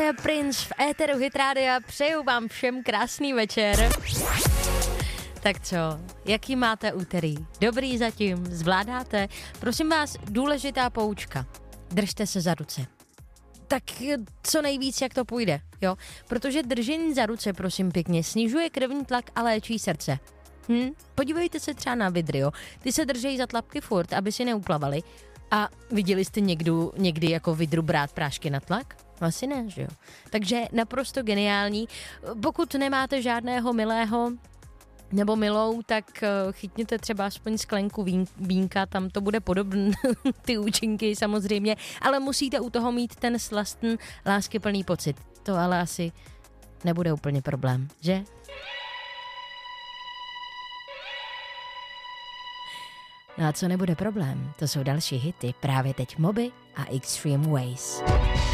je Prince v éteru Hit Rádia, přeju vám všem krásný večer. Tak co, jaký máte úterý? Dobrý zatím, zvládáte? Prosím vás, důležitá poučka, držte se za ruce. Tak co nejvíc, jak to půjde, jo? Protože držení za ruce, prosím pěkně, snižuje krevní tlak a léčí srdce. Podívejte se třeba na vidry, jo? Ty se držejí za tlapky furt, aby si neuplavali. A viděli jste někdy jako vidru brát prášky na tlak? Asi ne, že jo? Takže naprosto geniální. Pokud nemáte žádného milého nebo milou, tak chytněte třeba aspoň sklenku vínka, tam to bude podobné, ty účinky samozřejmě, ale musíte u toho mít ten slastný, láskyplný pocit. To ale asi nebude úplně problém, že? No a co nebude problém, to jsou další hity, právě teď Moby a Extreme Ways.